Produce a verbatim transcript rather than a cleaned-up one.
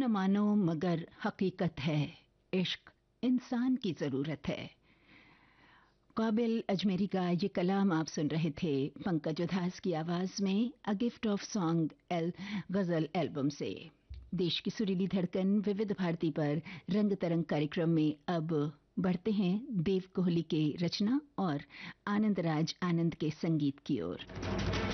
न मानो मगर हकीकत है, इश्क इंसान की ज़रूरत है। काबिल अजमेरी का ये कलाम आप सुन रहे थे पंकज उधास की आवाज़ में a gift of song L ghazal album से। देश की सुरीली धड़कन विविध भारती पर रंग तरंग कार्यक्रम में अब बढ़ते हैं देव कोहली के रचना और आनंद राज आनंद के संगीत की ओर।